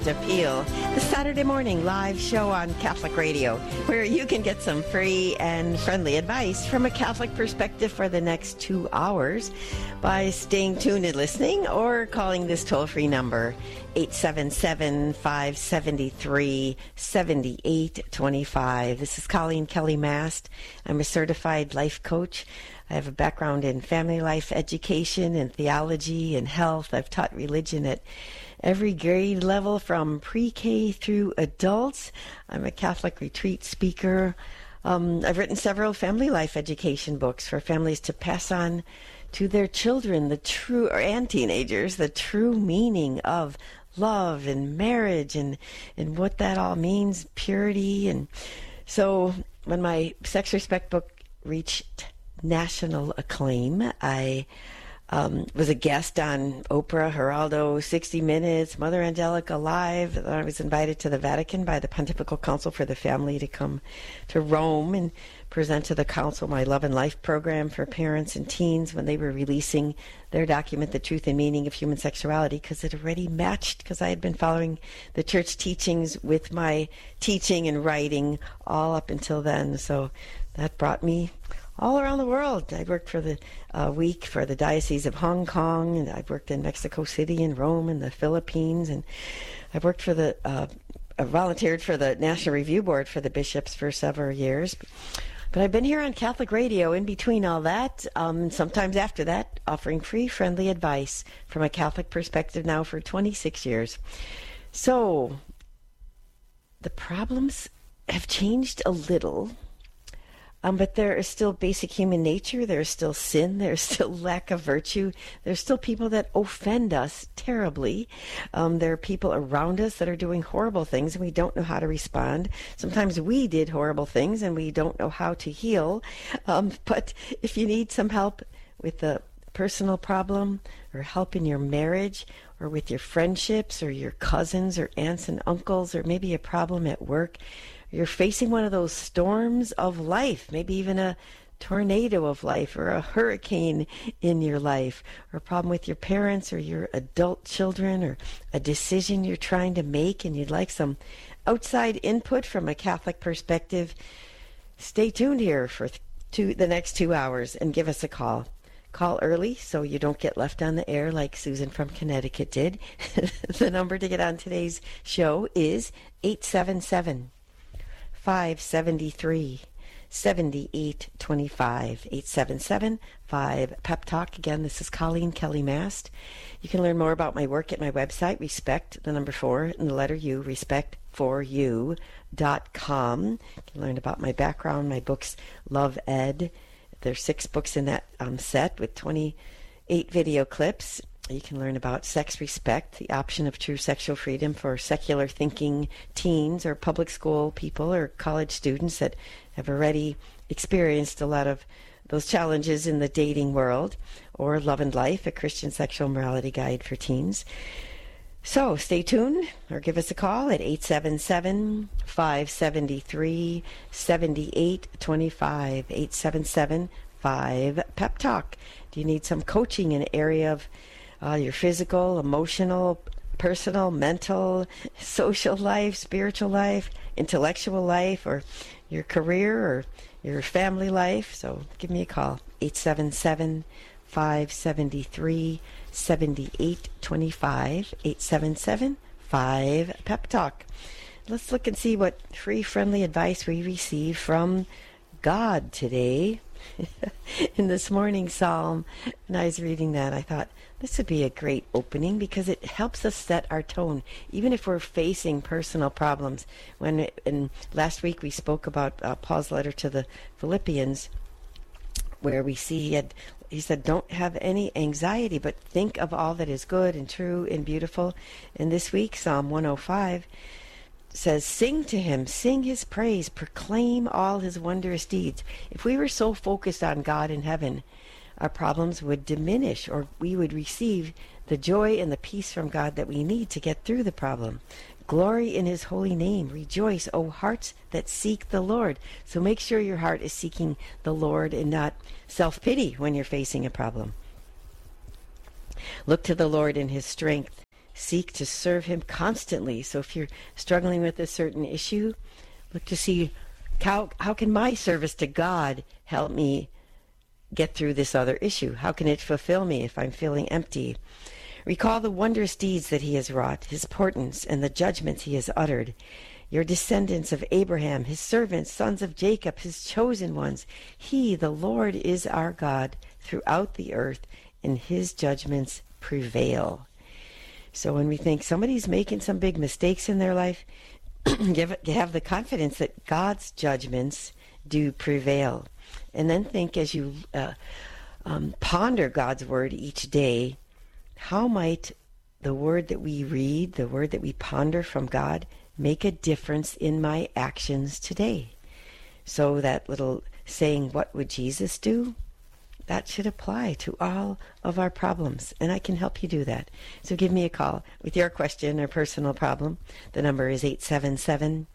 Gift Appeal, the Saturday morning live show on Catholic Radio, where you can get some free and friendly advice from a Catholic perspective for the next 2 hours by staying tuned and listening or calling this toll-free number, 877-573-7825. This is Colleen Kelly Mast. I'm a certified life coach. I have a background in family life education and theology and health. I've taught religion at every grade level from pre-K through adults. I'm a Catholic retreat speaker. I've written several family life education books for families to pass on to their children, and teenagers, the true meaning of love and marriage and what that all means, purity. And so when my Sex Respect book reached national acclaim, I was a guest on Oprah, Geraldo, 60 Minutes, Mother Angelica Live. I was invited to the Vatican by the Pontifical Council for the Family to come to Rome and present to the Council my Love and Life program for parents and teens when they were releasing their document, The Truth and Meaning of Human Sexuality, because it already matched, because I had been following the church teachings with my teaching and writing all up until then. So that brought me all around the world. I worked for the week for the Diocese of Hong Kong, and I've worked in Mexico City and Rome and the Philippines, and I've worked for I volunteered for the National Review Board for the bishops for several years. But I've been here on Catholic Radio in between all that, sometimes after that, offering free, friendly advice from a Catholic perspective now for 26 years. So the problems have changed a little. But there is still basic human nature. There's still sin. There's still lack of virtue. There's still people that offend us terribly. There are people around us that are doing horrible things, and we don't know how to respond. Sometimes we did horrible things, and we don't know how to heal. But if you need some help with a personal problem, or help in your marriage, or with your friendships, or your cousins, or aunts and uncles, or maybe a problem at work, you're facing one of those storms of life, maybe even a tornado of life or a hurricane in your life, or a problem with your parents or your adult children, or a decision you're trying to make and you'd like some outside input from a Catholic perspective, stay tuned here for the next 2 hours and give us a call. Call early so you don't get left on the air like Susan from Connecticut did. The number to get on today's show is 877-573-7825, 877-5-PEP-TALK. Again, this is Colleen Kelly Mast. You can learn more about my work at my website, respect, the number 4, and the letter U, respect4u.com. You can learn about my background, my books, Love Ed. There's 6 books in that set with 28 video clips. You can learn about Sex Respect, the option of true sexual freedom for secular thinking teens or public school people or college students that have already experienced a lot of those challenges in the dating world, or Love and Life, a Christian sexual morality guide for teens. So stay tuned or give us a call at 877-573-7825, 877-5-PEP-TALK. Do you need some coaching in an area of your physical, emotional, personal, mental, social life, spiritual life, intellectual life, or your career or your family life? So give me a call, 877-573-7825, 877-5-PEP-TALK. Let's look and see what free, friendly advice we receive from God today. In this morning's psalm, and I was reading that, I thought this would be a great opening because it helps us set our tone, even if we're facing personal problems. And last week we spoke about Paul's letter to the Philippians, where we see he said, don't have any anxiety, but think of all that is good and true and beautiful. And this week, Psalm 105 says, sing to him, sing his praise, proclaim all his wondrous deeds. If we were so focused on God in heaven, our problems would diminish, or we would receive the joy and the peace from God that we need to get through the problem. Glory in his holy name. Rejoice, O hearts that seek the Lord. So make sure your heart is seeking the Lord and not self-pity when you're facing a problem. Look to the Lord in his strength. seek to serve him constantly. So if you're struggling with a certain issue, look to see how can my service to God help me get through this other issue? How can it fulfill me if I'm feeling empty? Recall the wondrous deeds that he has wrought, his portents, and the judgments he has uttered. Your descendants of Abraham, his servants, sons of Jacob, his chosen ones. He, the Lord, is our God throughout the earth, and his judgments prevail. So when we think somebody's making some big mistakes in their life, have the confidence that God's judgments do prevail. And then think as you ponder God's word each day, how might the word that we read, the word that we ponder from God, make a difference in my actions today? So that little saying, what would Jesus do? That should apply to all of our problems, and I can help you do that. So give me a call with your question or personal problem. The number is 877-573-7825,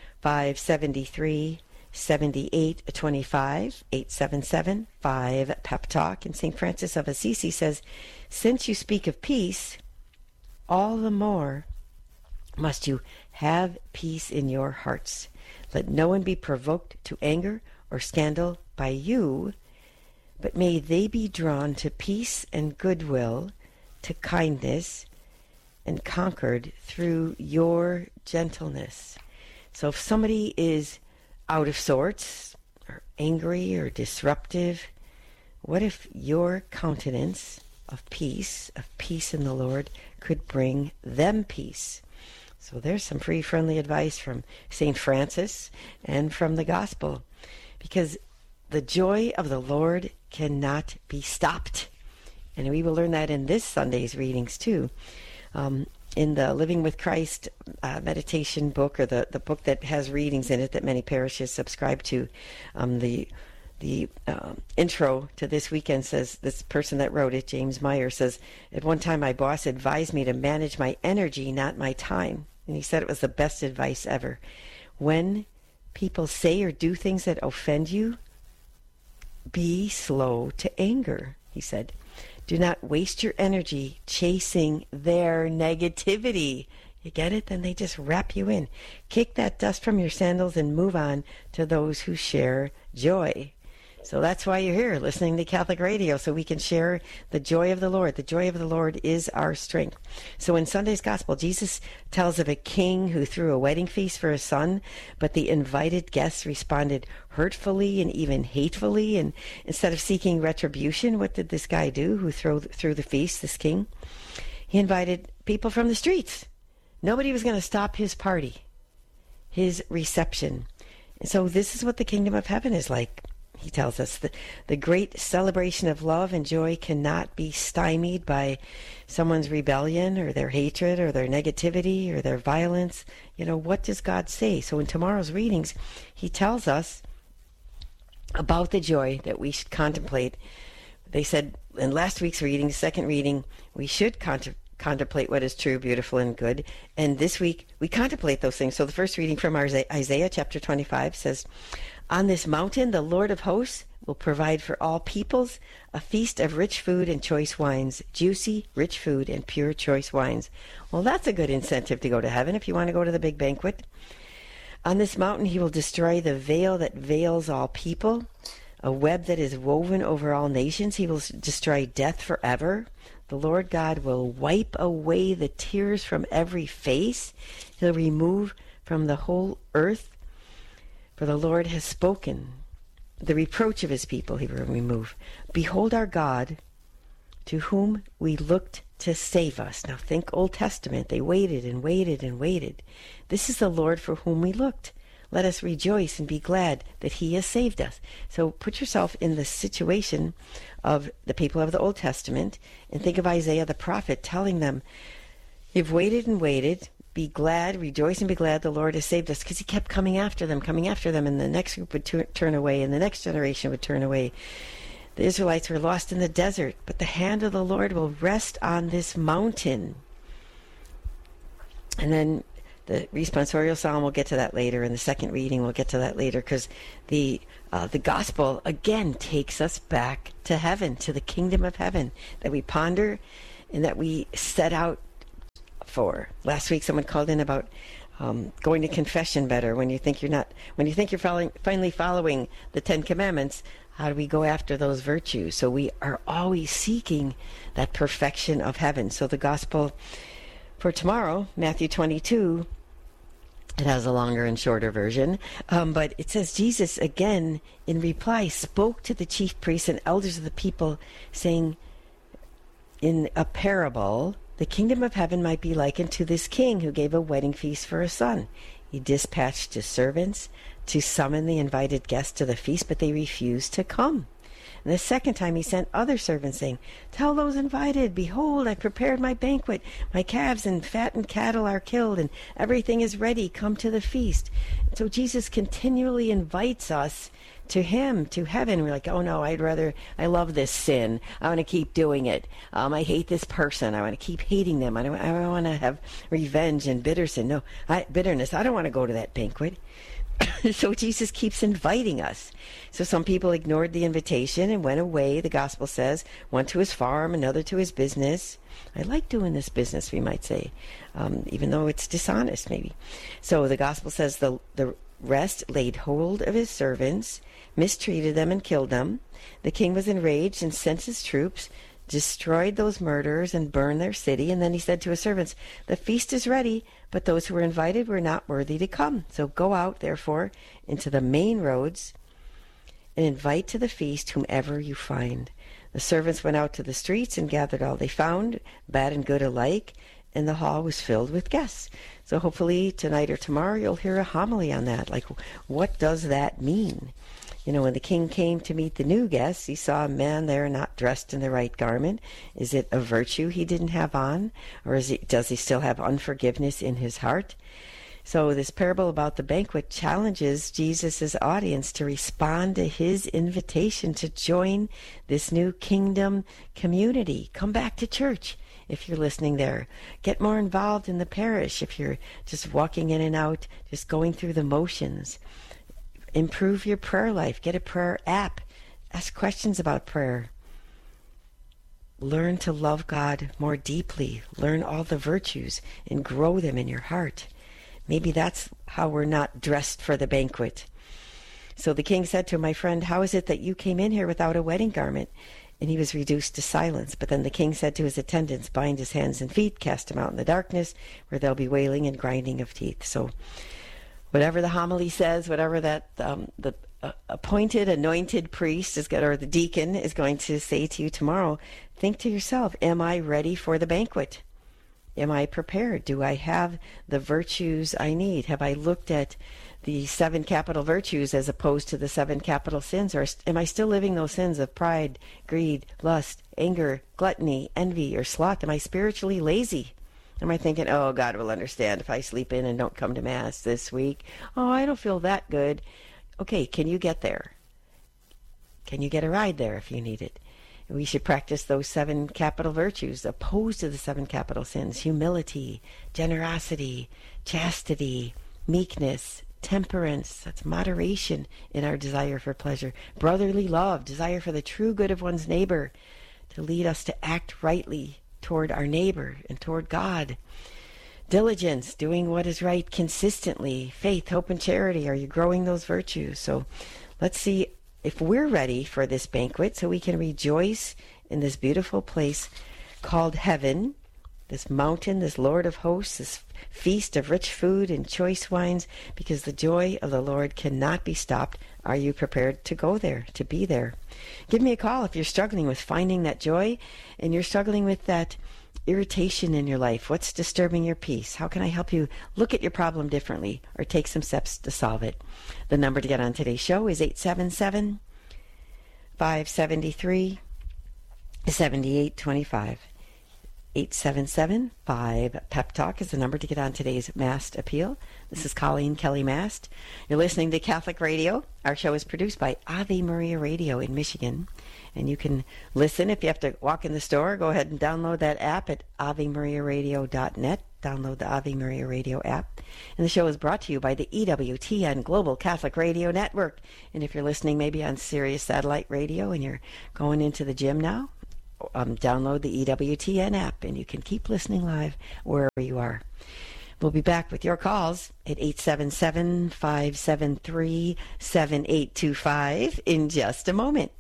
877-5-PEP-TALK. And St. Francis of Assisi says, since you speak of peace, all the more must you have peace in your hearts. Let no one be provoked to anger or scandal by you, but may they be drawn to peace and goodwill, to kindness, and conquered through your gentleness. So if somebody is out of sorts, or angry, or disruptive, what if your countenance of peace in the Lord, could bring them peace? So there's some free, friendly advice from St. Francis and from the Gospel, because the joy of the Lord cannot be stopped. And we will learn that in this Sunday's readings too. In the Living with Christ meditation book, or the book that has readings in it that many parishes subscribe to, the intro to this weekend says, this person that wrote it, James Meyer, says, at one time my boss advised me to manage my energy, not my time. And he said it was the best advice ever. When people say or do things that offend you, be slow to anger, he said. Do not waste your energy chasing their negativity. You get it? Then they just wrap you in. Kick that dust from your sandals and move on to those who share joy. So that's why you're here, listening to Catholic Radio, so we can share the joy of the Lord. The joy of the Lord is our strength. So in Sunday's Gospel, Jesus tells of a king who threw a wedding feast for his son, but the invited guests responded hurtfully and even hatefully. And instead of seeking retribution, what did this guy do who threw the feast, this king? He invited people from the streets. Nobody was going to stop his party, his reception. And so this is what the kingdom of heaven is like. He tells us that the great celebration of love and joy cannot be stymied by someone's rebellion or their hatred or their negativity or their violence. You know, what does God say? So in tomorrow's readings, he tells us about the joy that we should contemplate. They said in last week's reading, second reading, we should contemplate what is true, beautiful, and good. And this week, we contemplate those things. So the first reading from Isaiah chapter 25 says, on this mountain, the Lord of hosts will provide for all peoples a feast of rich food and choice wines, juicy, rich food, and pure choice wines. Well, that's a good incentive to go to heaven if you want to go to the big banquet. On this mountain, he will destroy the veil that veils all people, a web that is woven over all nations. He will destroy death forever. The Lord God will wipe away the tears from every face. He'll remove from the whole earth. For the Lord has spoken. The reproach of his people he will remove. Behold our God, to whom we looked to save us. Now think Old Testament. They waited and waited and waited. This is the Lord for whom we looked. Let us rejoice and be glad that he has saved us. So put yourself in the situation of the people of the Old Testament and think of Isaiah the prophet telling them, you've waited and waited. Be glad, rejoice and be glad the Lord has saved us, because he kept coming after them, and the next group would turn away, and the next generation would turn away. The Israelites were lost in the desert, but the hand of the Lord will rest on this mountain. And then the responsorial psalm, we'll get to that later, and the second reading, we'll get to that later, because the gospel, again, takes us back to heaven, to the kingdom of heaven, that we ponder and that we set out for? Last week, someone called in about going to confession better when you think you're finally following the Ten Commandments. How do we go after those virtues? So we are always seeking that perfection of heaven. So the gospel for tomorrow, Matthew 22, it has a longer and shorter version, but it says Jesus again in reply spoke to the chief priests and elders of the people, saying in a parable, the kingdom of heaven might be likened to this king who gave a wedding feast for a son. He dispatched his servants to summon the invited guests to the feast, but they refused to come. And the second time he sent other servants, saying, tell those invited, behold, I prepared my banquet. My calves and fattened cattle are killed, and everything is ready. Come to the feast. So Jesus continually invites us to him, to heaven. We're like, oh no, I love this sin. I want to keep doing it. I hate this person. I want to keep hating them. I don't want to have revenge and bitterness. I don't want to go to that banquet. So Jesus keeps inviting us. So some people ignored the invitation and went away, the gospel says, one to his farm, another to his business. I like doing this business, we might say, even though it's dishonest maybe. So the gospel says the rest laid hold of his servants, mistreated them and killed them. The king was enraged and sent his troops, destroyed those murderers and burned their city. And then he said to his servants, the feast is ready, but those who were invited were not worthy to come. So go out, therefore, into the main roads and invite to the feast whomever you find. The servants went out to the streets and gathered all they found, bad and good alike, and the hall was filled with guests. So hopefully tonight or tomorrow you'll hear a homily on that. Like, what does that mean? You know, when the king came to meet the new guests, he saw a man there not dressed in the right garment. Is it a virtue he didn't have on? Or does he still have unforgiveness in his heart? So this parable about the banquet challenges Jesus' audience to respond to his invitation to join this new kingdom community. Come back to church if you're listening there. Get more involved in the parish if you're just walking in and out, just going through the motions. Improve your prayer life. Get a prayer app. Ask questions about prayer. Learn to love God more deeply. Learn all the virtues and grow them in your heart. Maybe that's how we're not dressed for the banquet. So the king said to my friend, how is it that you came in here without a wedding garment? And he was reduced to silence. But then the king said to his attendants, bind his hands and feet, cast him out in the darkness, where there'll be wailing and grinding of teeth. So whatever the homily says, whatever that the appointed, anointed priest is going, or the deacon is going to say to you tomorrow, think to yourself, am I ready for the banquet? Am I prepared? Do I have the virtues I need? Have I looked at the 7 capital virtues as opposed to the 7 capital sins? Or am I still living those sins of pride, greed, lust, anger, gluttony, envy, or sloth? Am I spiritually lazy? Am I thinking, oh, God will understand if I sleep in and don't come to Mass this week? Oh, I don't feel that good. Okay, can you get there? Can you get a ride there if you need it? We should practice those 7 capital virtues opposed to the 7 capital sins: humility, generosity, chastity, meekness, temperance. That's moderation in our desire for pleasure. Brotherly love, desire for the true good of one's neighbor, to lead us to act rightly toward our neighbor and toward God. Diligence, doing what is right consistently. Faith, hope, and charity. Are you growing those virtues? So let's see if we're ready for this banquet so we can rejoice in this beautiful place called heaven, this mountain, this Lord of hosts, this feast of rich food and choice wines, because the joy of the Lord cannot be stopped. Are you prepared to go there, to be there? Give me a call if you're struggling with finding that joy and you're struggling with that irritation in your life. What's disturbing your peace? How can I help you look at your problem differently or take some steps to solve it? The number to get on today's show is 877-573-7825. 877-5-PEP-TALK is the number to get on today's Mast Appeal. This is Colleen Kelly Mast. You're listening to Catholic Radio. Our show is produced by Ave Maria Radio in Michigan. And you can listen if you have to walk in the store. Go ahead and download that app at AveMariaRadio.net. Download the Ave Maria Radio app. And the show is brought to you by the EWTN Global Catholic Radio Network. And if you're listening maybe on Sirius Satellite Radio and you're going into the gym now, download the EWTN app, and you can keep listening live wherever you are. We'll be back with your calls at 877-573-7825 in just a moment.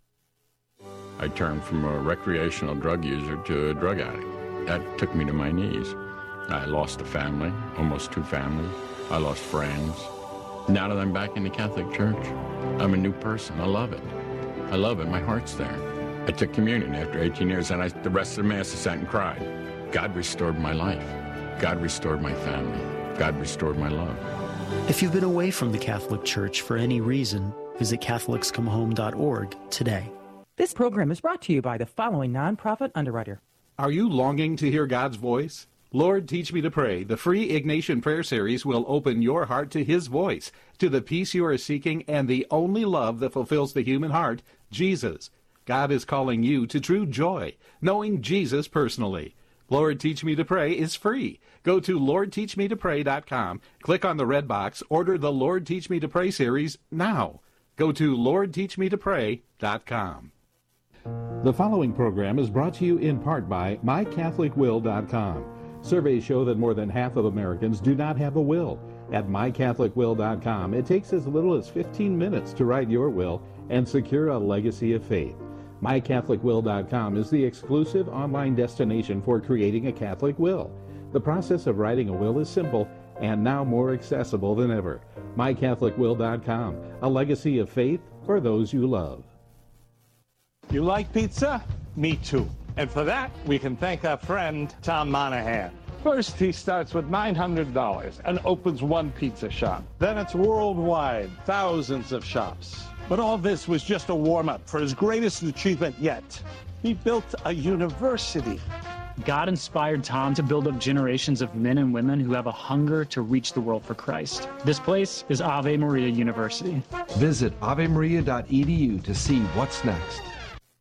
I turned from a recreational drug user to a drug addict. That took me to my knees. I lost a family, almost 2 families. I lost friends. Now that I'm back in the Catholic Church, I'm a new person. I love it. I love it. My heart's there. I took communion after 18 years, and the rest of the Mass I sat and cried. God restored my life. God restored my family. God restored my love. If you've been away from the Catholic Church for any reason, visit CatholicsComeHome.org today. This program is brought to you by the following nonprofit underwriter. Are you longing to hear God's voice? Lord, Teach Me to Pray, the free Ignatian prayer series will open your heart to His voice, to the peace you are seeking, and the only love that fulfills the human heart, Jesus. God is calling you to true joy, knowing Jesus personally. Lord, Teach Me to Pray is free. Go to LordTeachMeToPray.com, click on the red box, order the Lord Teach Me to Pray series now. Go to LordTeachMeToPray.com. The following program is brought to you in part by MyCatholicWill.com. Surveys show that more than half of Americans do not have a will. At MyCatholicWill.com, it takes as little as 15 minutes to write your will and secure a legacy of faith. MyCatholicWill.com is the exclusive online destination for creating a Catholic will. The process of writing a will is simple and now more accessible than ever. MyCatholicWill.com, a legacy of faith for those you love. You like pizza? Me too. And for that, we can thank our friend Tom Monahan. First, he starts with $900 and opens one pizza shop. Then it's worldwide, thousands of shops. But all this was just a warm-up for his greatest achievement yet. He built a university. God inspired Tom to build up generations of men and women who have a hunger to reach the world for Christ. This place is Ave Maria University. Visit avemaria.edu to see what's next.